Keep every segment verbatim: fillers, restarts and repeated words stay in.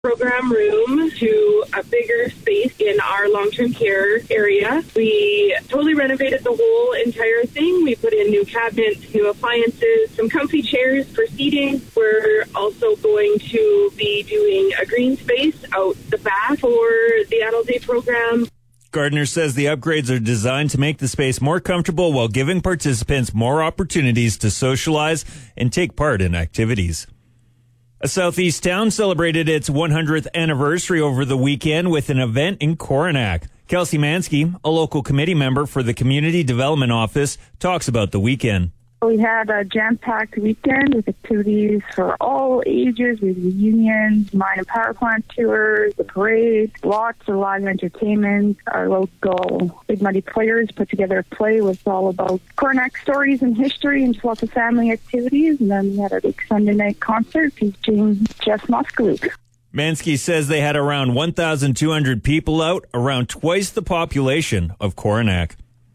program room to a bigger space in our long-term care area. We totally renovated the whole entire thing. We put in new cabinets, new appliances, some comfy chairs for seating. We're also going to be doing a green space out the back for the adult day program. Gardner says the upgrades are designed to make the space more comfortable while giving participants more opportunities to socialize and take part in activities. A southeast town celebrated its one hundredth anniversary over the weekend with an event in Coronach. Kelsey Mansky, a local committee member for the Community Development Office, talks about the weekend. We had a jam-packed weekend with activities for all ages, with reunions, mine and power plant tours, the parade, lots of live entertainment. Our local Big Muddy players put together a play with all about Coronach stories and history and just lots of family activities. And then we had a big Sunday night concert featuring Jeff Moskowitz. Mansky says they had around one thousand two hundred people out, around twice the population of Coronach.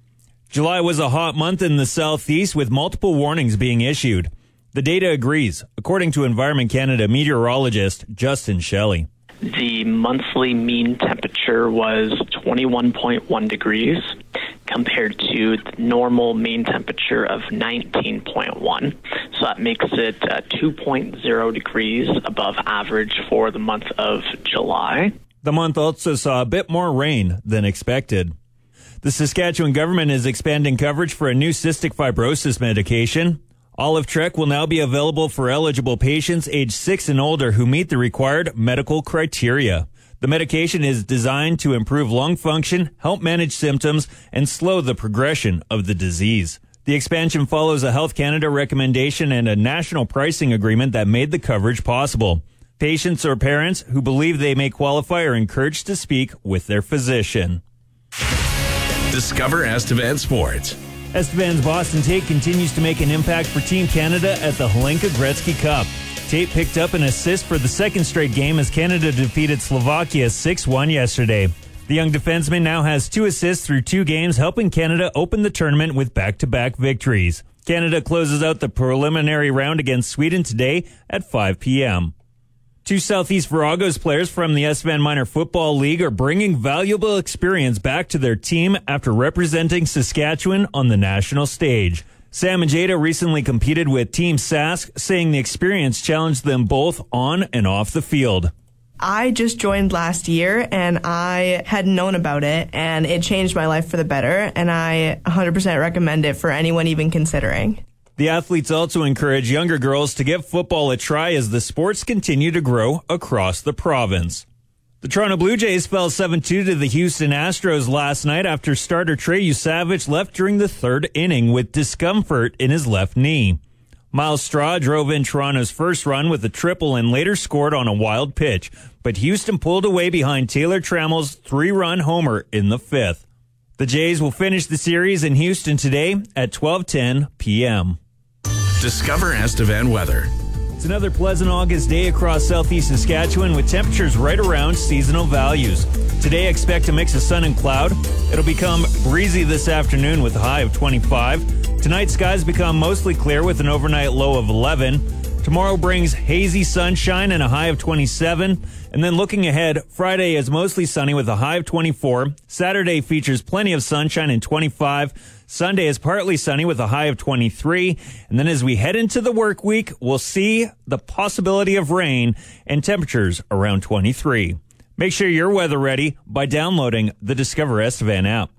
July was a hot month in the southeast with multiple warnings being issued. The data agrees, according to Environment Canada meteorologist Justin Shelley. The monthly mean temperature was twenty-one point one degrees compared to the normal mean temperature of nineteen point one. So that makes it uh, two point zero degrees above average for the month of July. The month also saw a bit more rain than expected. The Saskatchewan government is expanding coverage for a new cystic fibrosis medication. Olivetrek will now be available for eligible patients aged six and older who meet the required medical criteria. The medication is designed to improve lung function, help manage symptoms, and slow the progression of the disease. The expansion follows a Health Canada recommendation and a national pricing agreement that made the coverage possible. Patients or parents who believe they may qualify are encouraged to speak with their physician. Discover Estevan Sports. Estevan's Boston Tate continues to make an impact for Team Canada at the Hlinka Gretzky Cup. Tate picked up an assist for the second straight game as Canada defeated Slovakia six one yesterday. The young defenseman now has two assists through two games, helping Canada open the tournament with back-to-back victories. Canada closes out the preliminary round against Sweden today at five p.m. Two Southeast Viragos players from the Estevan Minor Football League are bringing valuable experience back to their team after representing Saskatchewan on the national stage. Sam and Jada recently competed with Team Sask, saying the experience challenged them both on and off the field. I just joined last year and I hadn't known about it, and it changed my life for the better, and I one hundred percent recommend it for anyone even considering. The athletes also encourage younger girls to give football a try as the sports continue to grow across the province. The Toronto Blue Jays fell seven two to the Houston Astros last night after starter Trey Yusavich left during the third inning with discomfort in his left knee. Miles Straw drove in Toronto's first run with a triple and later scored on a wild pitch, but Houston pulled away behind Taylor Trammell's three-run homer in the fifth. The Jays will finish the series in Houston today at twelve ten p.m. Discover Estevan weather. It's another pleasant August day across southeast Saskatchewan with temperatures right around seasonal values. Today, expect a mix of sun and cloud. It'll become breezy this afternoon with a high of twenty-five. Tonight, skies become mostly clear with an overnight low of eleven. Tomorrow brings hazy sunshine and a high of twenty-seven. And then looking ahead, Friday is mostly sunny with a high of twenty-four. Saturday features plenty of sunshine and twenty-five. Sunday is partly sunny with a high of twenty-three. And then as we head into the work week, we'll see the possibility of rain and temperatures around twenty-three. Make sure you're weather ready by downloading the Discover Estevan app.